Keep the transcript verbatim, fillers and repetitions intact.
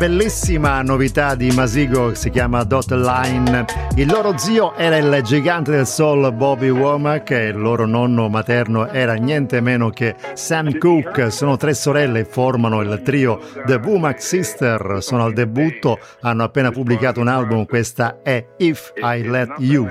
bellissima novità di Masigo, si chiama Dot Line. Il loro zio era il gigante del soul Bobby Womack e il loro nonno materno era niente meno che Sam Cooke. Sono tre sorelle e formano il trio The Womack Sister. Sono al debutto, hanno appena pubblicato un album, questa è If I Let You.